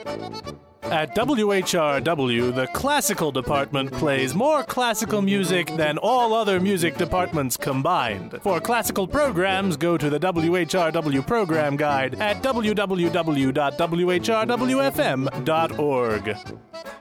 At WHRW, the classical department plays more classical music than all other music departments combined. For classical programs, go to the WHRW program guide at www.whrwfm.org.